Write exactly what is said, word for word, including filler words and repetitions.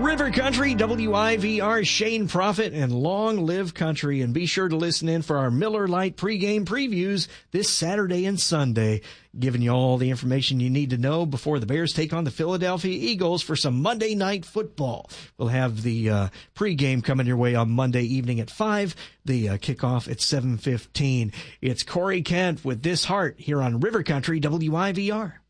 River Country, W I V R, Shane Prophet, and Long Live Country. And be sure to listen in for our Miller Lite pregame previews this Saturday and Sunday, giving you all the information you need to know before the Bears take on the Philadelphia Eagles for some Monday night football. We'll have the uh, pregame coming your way on Monday evening at five, the uh, kickoff at seven fifteen. It's Corey Kent with This Heart here on River Country, W I V R.